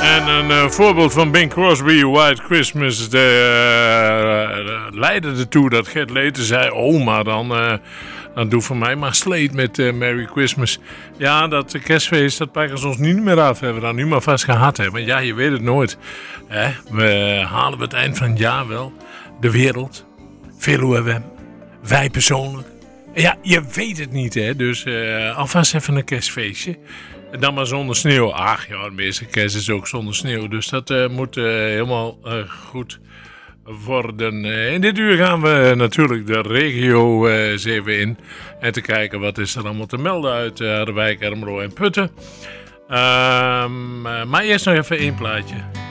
En een voorbeeld van Bing Crosby, White Christmas, leidde ertoe dat Gert Leten zei, oh, maar dan doe voor mij maar Slade met Merry Christmas. Ja, dat kerstfeest, dat pakken ze ons niet meer af. Hebben we dan nu maar vast gehad. Hè? Want ja, je weet het nooit. Hè? We halen het eind van het jaar wel. De wereld. Veluwe FM. Wij persoonlijk. Ja, je weet het niet, hè. Dus alvast even een kerstfeestje. En dan maar zonder sneeuw. Ach ja, de meeste kerst is ook zonder sneeuw. Dus dat moet helemaal goed worden. In dit uur gaan we natuurlijk de regio eens even in. En te kijken wat is er allemaal te melden uit Harderwijk, Ermelo en Putten. Maar eerst nog even één plaatje.